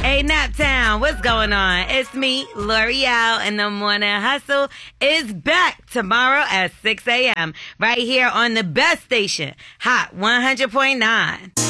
Hey, Naptown, what's going on? It's me, L'Oreal, and the Morning Hustle is back tomorrow at 6 a.m. right here on the best station, Hot 100.9.